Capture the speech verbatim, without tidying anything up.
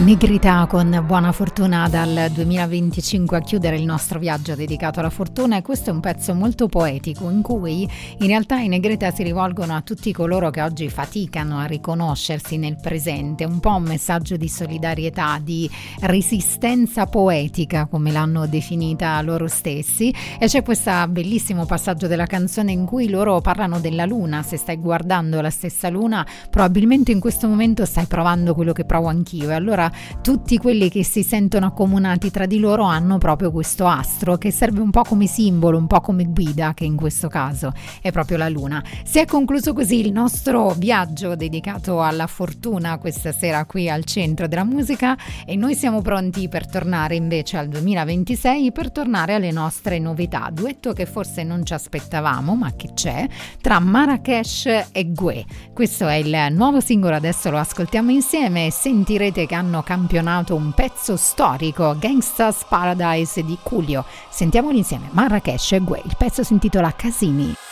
Negrità con Buona Fortuna dal duemilaventicinque a chiudere il nostro viaggio dedicato alla fortuna, e questo è un pezzo molto poetico in cui in realtà i Negrita si rivolgono a tutti coloro che oggi faticano a riconoscersi nel presente, un po' un messaggio di solidarietà, di resistenza poetica come l'hanno definita loro stessi. E c'è questo bellissimo passaggio della canzone in cui loro parlano della luna. Se stai guardando la stessa luna, probabilmente in questo momento stai provando quello che provo anch'io, e allora tutti quelli che si sentono accomunati tra di loro hanno proprio questo astro che serve un po' come simbolo, un po' come guida, che in questo caso è proprio la luna. Si è concluso così il nostro viaggio dedicato alla fortuna questa sera qui al Centro della Musica, e noi siamo pronti per tornare invece al duemilaventisei, per tornare alle nostre novità, duetto che forse non ci aspettavamo ma che c'è, tra Marracash e Gue. Questo è il nuovo singolo, adesso lo ascoltiamo insieme e sentirete che hanno campionato un pezzo storico, Gangsta's Paradise di Coolio. Sentiamoli insieme, Marracash e Gue. Il pezzo si intitola Casini.